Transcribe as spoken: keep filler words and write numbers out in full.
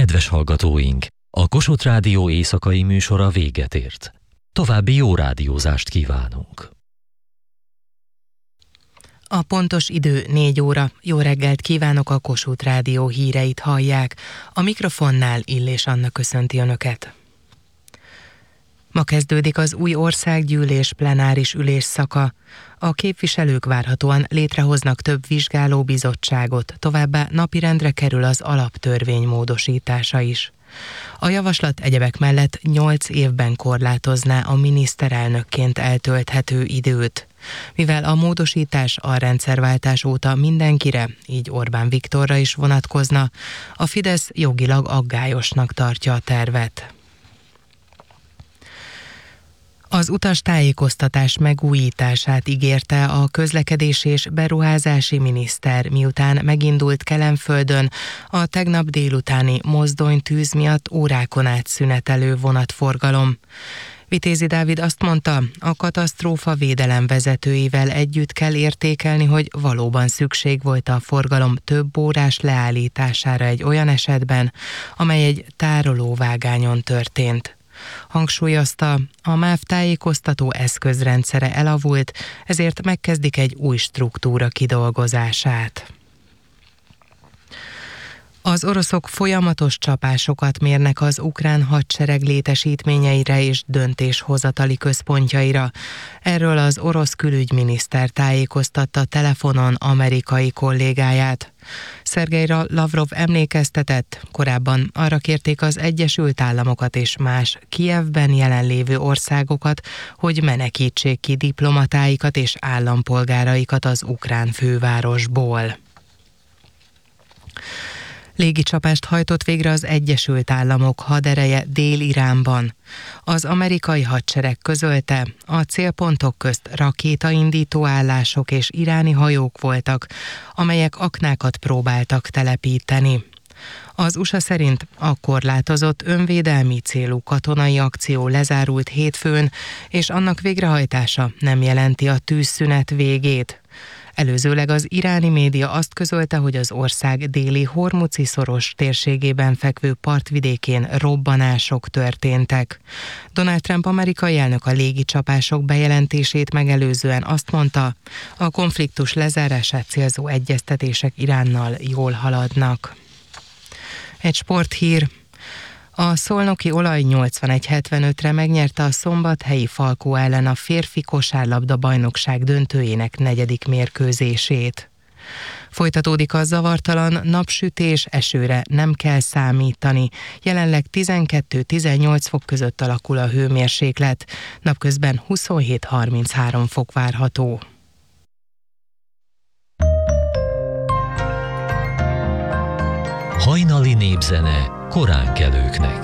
Kedves hallgatóink! A Kossuth Rádió éjszakai műsora véget ért. További jó rádiózást kívánunk! A pontos idő négy óra. Jó reggelt kívánok, a Kossuth Rádió híreit hallják. A mikrofonnál Illés Anna köszönti Önöket. Ma kezdődik az új országgyűlés plenáris ülésszaka. A képviselők várhatóan létrehoznak több vizsgálóbizottságot, továbbá napirendre kerül az alaptörvény módosítása is. A javaslat egyebek mellett nyolc évben korlátozná a miniszterelnökként eltölthető időt. Mivel a módosítás a rendszerváltás óta mindenkire, így Orbán Viktorra is vonatkozna, a Fidesz jogilag aggályosnak tartja a tervet. Az utastájékoztatás megújítását ígérte a közlekedési és beruházási miniszter, miután megindult Kelenföldön a tegnap délutáni mozdonytűz miatt órákon át szünetelő vonatforgalom. Vitézi Dávid azt mondta, a katasztrófa védelem vezetőivel együtt kell értékelni, hogy valóban szükség volt a forgalom több órás leállítására egy olyan esetben, amely egy tárolóvágányon történt. Hangsúlyozta, a MÁV tájékoztató eszközrendszere elavult, ezért megkezdik egy új struktúra kidolgozását. Az oroszok folyamatos csapásokat mérnek az ukrán hadsereg létesítményeire és döntéshozatali központjaira. Erről az orosz külügyminiszter tájékoztatta telefonon amerikai kollégáját. Szergej Lavrov emlékeztetett, korábban arra kérték az Egyesült Államokat és más Kijevben jelenlévő országokat, hogy menekítsék ki diplomatáikat és állampolgáraikat az ukrán fővárosból. Légicsapást hajtott végre az Egyesült Államok hadereje Dél-Iránban. Az amerikai hadsereg közölte, a célpontok közt rakétaindító állások és iráni hajók voltak, amelyek aknákat próbáltak telepíteni. Az u es á szerint a korlátozott önvédelmi célú katonai akció lezárult hétfőn, és annak végrehajtása nem jelenti a tűzszünet végét. Előzőleg az iráni média azt közölte, hogy az ország déli Hormuzi szoros térségében fekvő partvidékén robbanások történtek. Donald Trump amerikai elnök a légicsapások bejelentését megelőzően azt mondta, a konfliktus lezárását célzó egyeztetések Iránnal jól haladnak. Egy sporthír. A szolnoki Olaj nyolcvanegy hetvenötre megnyerte a szombathelyi Falkó ellen a férfi kosárlabda bajnokság döntőjének negyedik mérkőzését. Folytatódik a zavartalan napsütés, esőre nem kell számítani. Jelenleg tizenkettő-tizennyolc fok között alakul a hőmérséklet, napközben huszonhét-harminchárom fok várható. Hajnali népzene koránkelőknek.